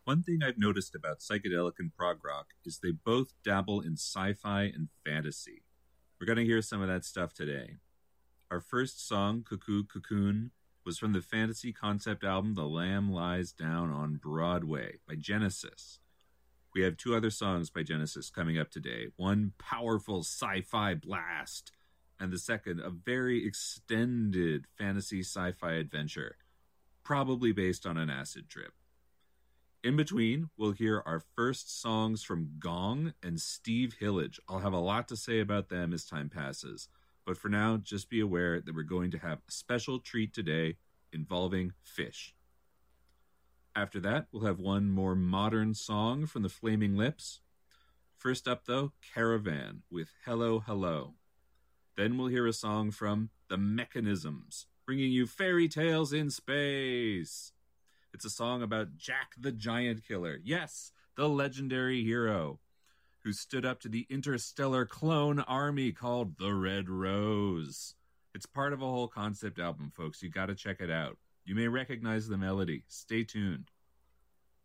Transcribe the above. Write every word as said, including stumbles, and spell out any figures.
One thing I've noticed about psychedelic and prog rock is they both dabble in sci fi and fantasy. We're going to hear some of that stuff today. Our first song, Cuckoo Cocoon, was from the fantasy concept album The Lamb Lies Down on Broadway by Genesis. We have two other songs by Genesis coming up today. One powerful sci-fi blast, and the second a very extended fantasy sci-fi adventure, probably based on an acid trip. In between, we'll hear our first songs from Gong and Steve Hillage. I'll have a lot to say about them as time passes, but for now, just be aware that we're going to have a special treat today involving fish. After that, we'll have one more modern song from the Flaming Lips. First up, though, Caravan with Hello, Hello. Then we'll hear a song from The Mechanisms, bringing you fairy tales in space. It's a song about Jack the Giant Killer. Yes, the legendary hero who stood up to the interstellar clone army called the Red Rose. It's part of a whole concept album, folks. You got to check it out. You may recognize the melody. Stay tuned.